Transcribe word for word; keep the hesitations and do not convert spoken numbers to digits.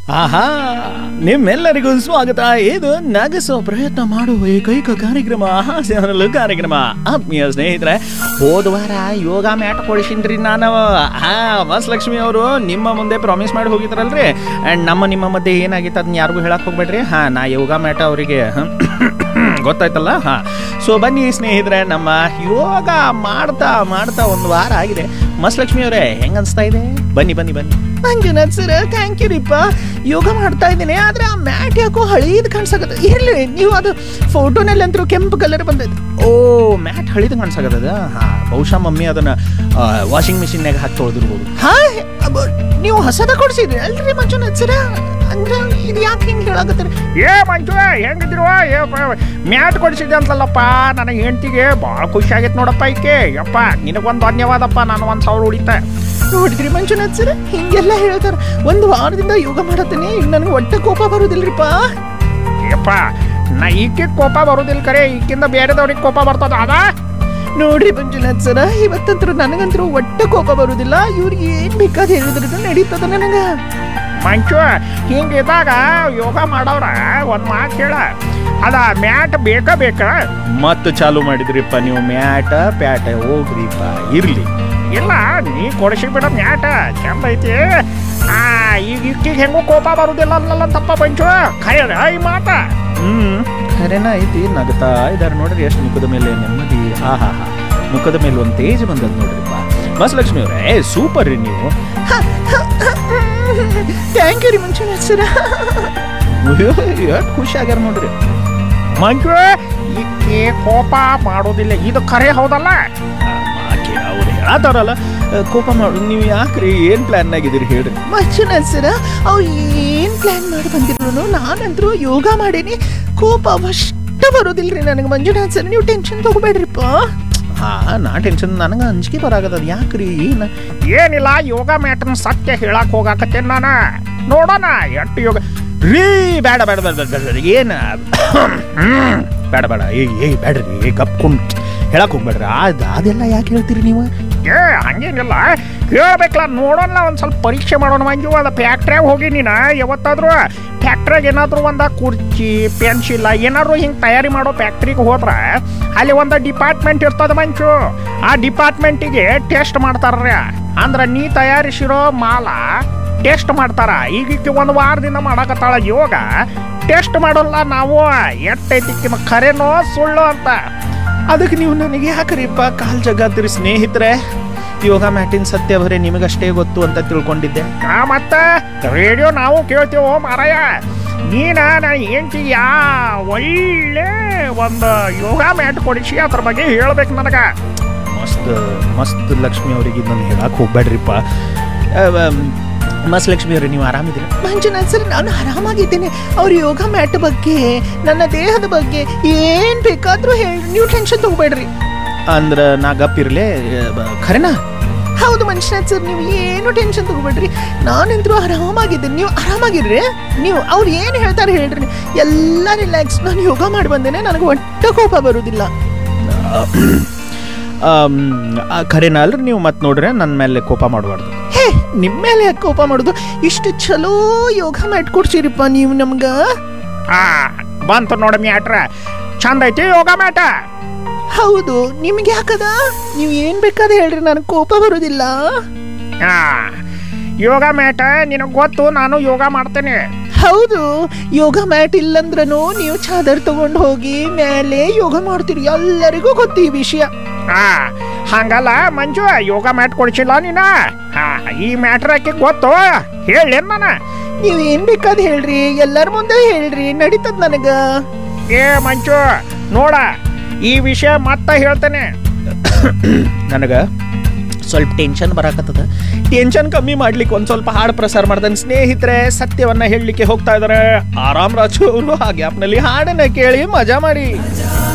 ಆಹಾ, ನಿಮ್ಮೆಲ್ಲರಿಗೂ ಸ್ವಾಗತ. ಇದು ನಗಿಸೋ ಪ್ರಯತ್ನ ಮಾಡುವ ಏಕೈಕ ಕಾರ್ಯಕ್ರಮ ಹಾಸ್ಯ ಕಾರ್ಯಕ್ರಮ. ಆತ್ಮೀಯ ಸ್ನೇಹಿತರೆ, ಹೋದ ವಾರ ಯೋಗ ಮ್ಯಾಟ್ ಕೊಡಿಸಿನ್ರಿ ನಾನು. ಹಾ ಮಸ್ ಲಕ್ಷ್ಮಿ ಅವರು ನಿಮ್ಮ ಮುಂದೆ ಪ್ರಾಮಿಸ್ ಮಾಡಿ ಹೋಗಿದ್ರಲ್ರಿ. ಅಂಡ್ ನಮ್ಮ ನಿಮ್ಮ ಮಧ್ಯೆ ಏನಾಗಿತ್ತು ಅದನ್ನ ಯಾರಿಗೂ ಹೇಳಕ್ ಹೋಗ್ಬೇಡ್ರಿ. ಹಾ ನಾ ಯೋಗ ಮ್ಯಾಟ್ ಅವರಿಗೆ ಗೊತ್ತಾಯ್ತಲ್ಲ. ಹಾ ಸೊ ಬನ್ನಿ ಸ್ನೇಹಿತರೆ, ನಮ್ಮ ಯೋಗ ಮಾಡ್ತಾ ಮಾಡ್ತಾ ಒಂದು ವಾರ ಆಗಿದೆ. ಮಸ್ ಲಕ್ಷ್ಮಿ ಅವರೇ, ಹೆಂಗ ಅನ್ಸ್ತಾ ಇದೆ? ಬನ್ನಿ ಬನ್ನಿ ಬನ್ನಿ. Manjunath sir, thank you ರೀಪ. ಯೋಗ ಮಾಡ್ತಾ ಇದ್ದೀನಿ, ಆದ್ರೆ ಆ ಮ್ಯಾಟ್ ಯಾಕೋ ಹಳೀದ್ ಕಾಣಿಸಕತ್ತ. ಇರ್ಲಿ, ನೀವು ಅದು ಫೋಟೋನಲ್ಲಿ ಅಂತೂ ಕೆಂಪು ಕಲರ್ ಬಂದೈತೆ. ಓ, ಮ್ಯಾಟ್ ಹಳೀದ್ ಕಾಣಿಸಕತ್ತದ. ಹಾ ಬಹುಶಃ ಮಮ್ಮಿ ಅದನ್ನ ವಾಷಿಂಗ್ ಮಿಷಿನ್ನಾಗ ಹಾಕಿ ತೊಳೆದಿರ್ಬೋದು. ಹಾ ನೀವು ಹೊಸದ ಕೊಡ್ಸಿದ್ರಿ ಅಲ್ರಿ ಮಂಜುನಾಥ್ ಸರ? ಅಂದ್ರೆ ಇದು ಯಾಕೆ ಹಿಂಗೆ ಹೇಳಾಕತ್ತೀರಿ? ಏ ಮಂಜು, ಹೆಂಗಿದ್ರು ಮ್ಯಾಟ್ ಕೊಡಿಸಿದ್ದೆ ಅಂತಲ್ಲಪ್ಪ. ನನಗೆ ಹೆಂಡತಿಗೆ ಭಾಳ ಖುಷಿ ಆಗೈತೆ ನೋಡಪ್ಪ. ಈಕೆ ಯಪ್ಪ ನಿನಗೊಂದು ಧನ್ಯವಾದಪ್ಪ. ನಾನು ಒಂದು ಸಾವಿರ ಉಳಿತೆ. ನೋಡಿದ್ರಿ ಮಂಜುನಾಥ್ ಸರ್, ಹಿಂಗೆಲ್ಲ ಹೇಳ್ತಾರ. ಒಂದು ವಾರದಿಂದ ಯೋಗ ಮಾಡತ್ತೀನಿ, ಈಗ ನನಗೆ ಒಟ್ಟೆ ಕೋಪ ಬರುದಿಲ್ರಿಪ್ಪ. ಯಪ್ಪ ನಾ ಈಕೆ ಕೋಪ ಬರುದಿಲ್ಲ ಕರೆ, ಈಕಿಂದ ಬೇರೆದವ್ರಿಗೆ ಕೋಪ ಬರ್ತದ ಅದ. ನೋಡ್ರಿ ಮಂಜುನಾಥ್ ಸರ, ಇವತ್ತಂತರೂ ನನಗಂತರೂ ಒಟ್ಟೆ ಕೋಪ ಬರುದಿಲ್ಲ. ಇವ್ರಿಗೆ ಏನ್ ಬೇಕಾದ ಹೇಳಿದ್ರು ನಡೀತದ ನನಗ. ಮಂಚು, ಹಿಂಗಿದ್ದಾಗ ಯೋಗ ಮಾಡವ್ರ ಒಂದು ಮಾತು ಹೇಳ, ಅದ ಮ್ಯಾಟ್ ಬೇಕಾ ಬೇಕಾ? ಮತ್ತೆ ಚಾಲು ಮಾಡಿದ್ರಿಪ್ಪ ನೀವು. ಮ್ಯಾಟ ಪ್ಯಾಟ ಹೋಗ್ರಿಪ್ಪ, ಇರ್ಲಿ. ಇಲ್ಲ, ನೀ ಕೊಡಿಸಿ ಬಿಡ ಮ್ಯಾಟ ಚಂದ ಐತಿ. ಆ ಈಗ ಈಕಿಗೆ ಹೆಂಗೂ ಕೋಪ ಬರುದಿಲ್ಲ ಅಲ್ಲಲ್ಲ ತಪ್ಪ ಮಂಚು, ಖರೆ ಈ ಮಾತ. ಹ್ಮ್ ಖರೇನ ಐತಿ. ನಗತಾ ಇದಾರೆ ನೋಡ್ರಿ, ಎಷ್ಟು ಮುಖದ ಮೇಲೆ ನೆಮ್ಮದಿ. ಹಾ ಹಾ ಹಾ ಮುಖದ ಮೇಲೆ ಒಂದು ತೇಜ ಬಂದದ್ ನೋಡ್ರಿಪ್ಪ. ಮಸ್ ಲಕ್ಷ್ಮಿ ಅವರೇ, ಸೂಪರ್ ರೀ ನೀವು. ಥ್ಯಾಂಕ್ ಯು ರೀ ಮಂಜುನಾಥ್ ಸರ. ಎಷ್ಟು ಖುಷಿ ಆಗ್ಯಾರ ನೋಡ್ರಿ. ಮಂಜು, ಈಕೆ ಕೋಪ ಮಾಡೋದಿಲ್ಲ, ಇದು ಖರೆ ಹೌದಲ್ಲ? ಅವ್ರು ಹೇಳತ್ತಾರಲ್ಲ ಕೋಪ ಮಾಡು. ನೀವು ಯಾಕ್ರಿ ಏನ್ ಪ್ಲಾನ್ ಆಗಿದ್ದೀರಿ ಹೇಳ್ರಿ ಮಂಜುನಾಥ್ ಸರ? ಅವ್ರು ಏನ್ ಪ್ಲಾನ್ ಮಾಡಿ ಬಂದಿದ್ರು, ನಾನಂದ್ರು ಯೋಗ ಮಾಡೀನಿ, ಕೋಪ ಅಷ್ಟ ಬರೋದಿಲ್ರಿ ನನಗೆ ಮಂಜುನಾಥ್ ಸರ್. ನೀವು ಟೆನ್ಷನ್ ತಗೋಬೇಡ್ರಿಪ್ಪ. ಹಾ ನಾ ಟೆನ್ಷನ್, ನನಗೆ ಅಂಜಿಕೆ ಬರಾಗದ. ಯಾಕ್ರಿ? ಏನ ಏನಿಲ್ಲ, ಯೋಗ ಮ್ಯಾಟನ್ ಸತ್ಯ ಹೇಳಕ್ ಹೋಗಾಕತ್ತೇನ್ ನಾನು. ನೋಡೋಣ ಎಷ್ಟು ಯೋಗ ರೀ. ಬೇಡ ಬೇಡ ಬೇಡ ಬೇಡ ಏನ ಬೇಡ ಬೇಡ ಏ ಏ ಬೇಡ್ರಿ, ಏ ಕಪ್ಕೊಂಡು ಹೇಳಕ್ ಹೋಗ್ಬೇಡ್ರಿ. ಅದ ಅದೆಲ್ಲ ಯಾಕೆ ಹೇಳ್ತೀರಿ ನೀವು? ಏ ಹಂಗೇನಿಲ್ಲ, ಹೇಳ್ಬೇಕಲ್ಲ. ನೋಡೋಣ, ಒಂದು ಸ್ವಲ್ಪ ಪರೀಕ್ಷೆ ಮಾಡೋಣ ಮಂಜು. ಅದು ಫ್ಯಾಕ್ಟ್ರಿಯಾಗ ಹೋಗಿ ನೀನು ಯಾವತ್ತಾದ್ರೂ ಫ್ಯಾಕ್ಟ್ರಿಯಾಗ ಏನಾದರೂ ಒಂದು ಕುರ್ಚಿ ಪೆನ್ಸಿಲ್ ಏನಾದ್ರು ಹಿಂಗೆ ತಯಾರಿ ಮಾಡೋ ಫ್ಯಾಕ್ಟ್ರಿಗೆ ಹೋದ್ರೆ ಅಲ್ಲಿ ಒಂದು ಡಿಪಾರ್ಟ್ಮೆಂಟ್ ಇರ್ತದೆ ಮಂಚು. ಆ ಡಿಪಾರ್ಟ್ಮೆಂಟಿಗೆ ಟೆಸ್ಟ್ ಮಾಡ್ತಾರ್ರಿ. ಅಂದ್ರೆ ನೀ ತಯಾರಿಸಿರೋ ಮಾಲ ಟೆಸ್ಟ್ ಮಾಡ್ತಾರ. ಈಗ ಒಂದು ವಾರದಿಂದ ಮಾಡಕತ್ತಾಳ ಯೋಗ. ಟೆಸ್ಟ್ ಮಾಡೋಲ್ಲ ನಾವು, ಎಟ್ಟೈತಿಕ್ಕಿನ ಖರೇನೋ ಸುಳ್ಳು ಅಂತ. ಅದಕ್ಕೆ ನೀವು ನನಗೆ ಯಾಕ್ರಿಪ್ಪ ಕಾಲ್ ಜಗಾತಿರಿ ಸ್ನೇಹಿತರೆ? ಯೋಗ ಮ್ಯಾಟಿನ್ ಸತ್ಯ ಬರೀ ನಿಮಗಷ್ಟೇ ಗೊತ್ತು ಅಂತ ತಿಳ್ಕೊಂಡಿದ್ದೆ. ಆ ಮತ್ತೆ ರೇಡಿಯೋ ನಾವು ಕೇಳ್ತೀವೋ ಮಾರಾಯ. ನೀನ ನಾನು ಹೆಂಡತಿ ಯಾ ಒಳ್ಳೆ ಒಂದು ಯೋಗ ಮ್ಯಾಟ್ ಕೊಡಿಸಿ ಅದ್ರ ಬಗ್ಗೆ ಹೇಳ್ಬೇಕು ನನಗೆ. ಮಸ್ತ್ ಮಸ್ತ್ ಲಕ್ಷ್ಮಿ ಅವ್ರಿಗೆ ಇದನ್ನು ಹೇಳಕ್ಕೆ ಹೋಗ್ಬೇಡ್ರಿಪ್ಪ. ಮಸ್ ಲಕ್ಷ್ಮಿ ಅವ್ರಿ, ನೀವು ಆರಾಮಿದ್ದೀರಿ? ಮಂಜುನಾಥ್ ಸರ್, ನಾನು ಆರಾಮಾಗಿದ್ದೀನಿ. ಅವ್ರ ಯೋಗ ಮ್ಯಾಟ್ ಬಗ್ಗೆ, ನನ್ನ ದೇಹದ ಬಗ್ಗೆ ಏನ್ ಬೇಕಾದ್ರೂ ಹೇಳಿ, ನೀವು ಟೆನ್ಷನ್ ತಗೋಬೇಡ್ರಿ. ಅಂದ್ರ ನಾ ಗಪ್ಪಿರ್ಲೆ ಖರೇನಾ? ಹೌದು ಮಂಜುನಾಥ್ ಸರ್, ನೀವು ಏನು ಟೆನ್ಷನ್ ತಗೋಬೇಡ್ರಿ. ನಾನಂತರೂ ಆರಾಮಾಗಿದ್ದೀನಿ, ನೀವು ಆರಾಮಾಗಿರ್ರಿ. ನೀವು ಅವ್ರು ಏನು ಹೇಳ್ತಾರೆ ಹೇಳ್ರಿ, ಎಲ್ಲ ರಿಲ್ಯಾಕ್ಸ್. ನಾನು ಯೋಗ ಮಾಡಿ ಬಂದೇನೆ, ನನಗೆ ಒಟ್ಟ ಕೋಪ ಬರುವುದಿಲ್ಲ. ಖರೇನಾ ಅಲ್ರಿ? ನೀವು ಮತ್ತೆ ನೋಡ್ರೆ ನನ್ನ ಮೇಲೆ ಕೋಪ ಮಾಡಬಾರ್ದು. ಹೇ, ನಿಮ್ಮ ಮೇಲೆ ಯಾಕೆ ಕೋಪ ಮಾಡೋದು? ಇಷ್ಟು ಚಲೋ ಯೋಗ ಮ್ಯಾಟ್ ಕೊಡ್ಸಿರಿಪ್ಪ ನೀವು ನಮ್ಗ. ಆ ಬಂತು ನೋಡ ಮ್ಯಾಟ್ರ, ಚಂದ ಐತಿ ಯೋಗ ಮ್ಯಾಟ. ಹೌದು, ನಿಮ್ಗೆ ಯಾಕದ? ನೀವು ಏನ್ ಬೇಕಾದ ಹೇಳ್ರಿ, ನನಗೆ ಕೋಪ ಬರುದಿಲ್ಲ. ಆ ಯೋಗ ಮ್ಯಾಟ ನಿನಗೆ ಗೊತ್ತು, ನಾನು ಯೋಗ ಮಾಡ್ತೇನೆ. ಹೌದು, ಯೋಗ ಮ್ಯಾಟ್ ಇಲ್ಲಂದ್ರೂ ನೀವು ಚಾದರ್ ತಗೊಂಡು ಹೋಗಿ ಮೇಲೆ ಯೋಗ ಮಾಡ್ತೀರಿ, ಎಲ್ಲರಿಗೂ ಗೊತ್ತು ಈ ವಿಷಯ. ಹಾ ಹಂಗಲ್ಲ ಮಂಜು, ಯೋಗ ಮ್ಯಾಟ್ ಕೊಡಿಸಿಲ್ಲ ನೀನ. ಹಾ ಈ ಮ್ಯಾಟ್ರ್ ಆಕೆ ಗೊತ್ತು, ಹೇಳೇನ್ ನಾನು? ನೀವ್ ಏನ್ ಬೇಕಾದ ಹೇಳ್ರಿ, ಎಲ್ಲರ ಮುಂದೆ ಹೇಳ್ರಿ, ನಡೀತದ ನನಗ. ಏ ಮಂಜು ನೋಡ, ಈ ವಿಷಯ ಮತ್ತೆ ಹೇಳ್ತೇನೆ. ನನಗ ಸ್ವಲ್ಪ ಟೆನ್ಷನ್ ಬರಾಕತ್ತದ. ಟೆನ್ಷನ್ ಕಮ್ಮಿ ಮಾಡ್ಲಿಕ್ಕೆ ಒಂದ್ ಸ್ವಲ್ಪ ಹಾಡು ಪ್ರಸಾರ ಮಾಡ್ತಾನೆ. ಸ್ನೇಹಿತರೆ, ಸತ್ಯವನ್ನ ಹೇಳಲಿಕ್ಕೆ ಹೋಗ್ತಾ ಇದಾರೆ ಆರಾಮ್ ರಾಜು ಅವರು. ಆ ಗ್ಯಾಪ್ನಲ್ಲಿ ಹಾಡನ್ನ ಕೇಳಿ ಮಜಾ ಮಾಡಿ.